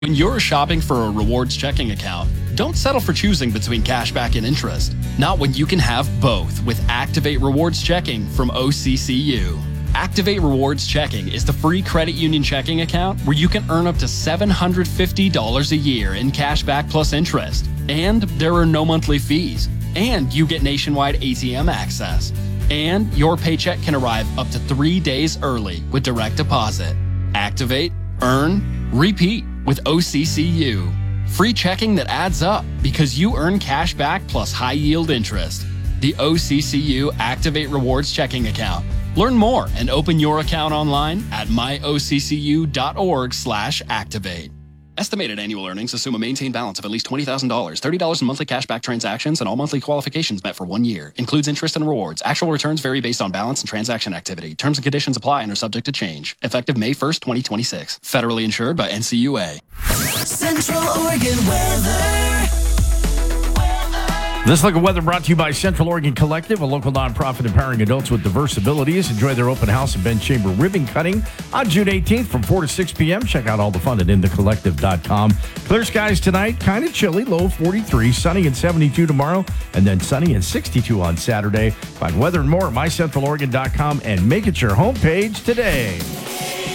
When you're shopping for a rewards checking account, don't settle for choosing between cashback and interest. Not when you can have both with Activate Rewards Checking from OCCU. Activate Rewards Checking is the free credit union checking account where you can earn up to $750 a year in cashback plus interest. And there are no monthly fees. And you get nationwide ATM access. And your paycheck can arrive up to 3 days early with direct deposit. Activate, earn, repeat with OCCU. Free checking that adds up because you earn cash back plus high yield interest. The OCCU Activate Rewards Checking Account. Learn more and open your account online at myoccu.org/activate. Estimated annual earnings assume a maintained balance of at least $20,000, $30 in monthly cashback transactions, and all monthly qualifications met for 1 year. Includes interest and rewards. Actual returns vary based on balance and transaction activity. Terms and conditions apply and are subject to change. Effective May 1st, 2026. Federally insured by NCUA. Central Oregon weather. This look at weather brought to you by Central Oregon Collective, a local nonprofit empowering adults with diverse abilities. Enjoy their open house and Ben Chamber ribbon cutting on June 18th from 4 to 6 p.m. Check out all the fun at inthecollective.com. Clear skies tonight, kind of chilly, low 43, sunny and 72 tomorrow, and then sunny and 62 on Saturday. Find weather and more at mycentraloregon.com and make it your homepage today.